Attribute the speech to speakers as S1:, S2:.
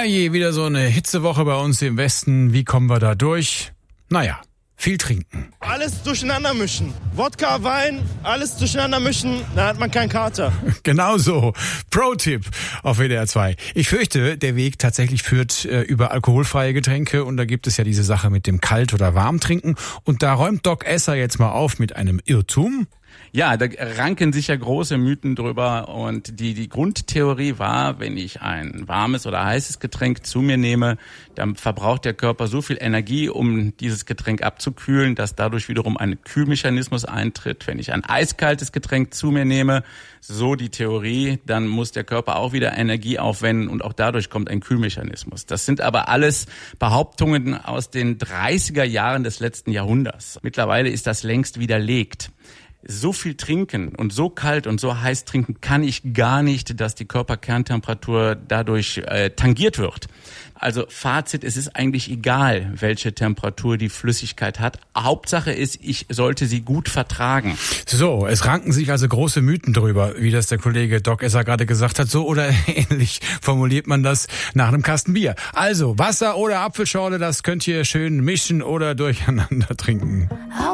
S1: Herrje, wieder so eine Hitzewoche bei uns im Westen. Wie kommen wir da durch? Naja, viel trinken.
S2: Alles durcheinander mischen. Wodka, Wein, alles durcheinander mischen, da hat man keinen Kater.
S1: Genau so. Pro-Tipp auf WDR 2. Ich fürchte, der Weg tatsächlich führt über alkoholfreie Getränke und da gibt es ja diese Sache mit dem Kalt- oder Warmtrinken. Und da räumt Doc Esser jetzt mal auf mit einem Irrtum.
S3: Ja, da ranken sich ja große Mythen drüber und die Grundtheorie war, wenn ich ein warmes oder heißes Getränk zu mir nehme, dann verbraucht der Körper so viel Energie, um dieses Getränk abzukühlen, dass dadurch wiederum ein Kühlmechanismus eintritt. Wenn ich ein eiskaltes Getränk zu mir nehme, so die Theorie, dann muss der Körper auch wieder Energie aufwenden und auch dadurch kommt ein Kühlmechanismus. Das sind aber alles Behauptungen aus den 30er Jahren des letzten Jahrhunderts. Mittlerweile ist das längst widerlegt. So viel trinken und so kalt und so heiß trinken kann ich gar nicht, dass die Körperkerntemperatur dadurch tangiert wird. Also Fazit, es ist eigentlich egal, welche Temperatur die Flüssigkeit hat. Hauptsache ist, ich sollte sie gut vertragen.
S1: So, es ranken sich also große Mythen drüber, wie das der Kollege Doc Esser gerade gesagt hat. So oder ähnlich formuliert man das nach einem Kasten Bier. Also Wasser oder Apfelschorle, das könnt ihr schön mischen oder durcheinander trinken.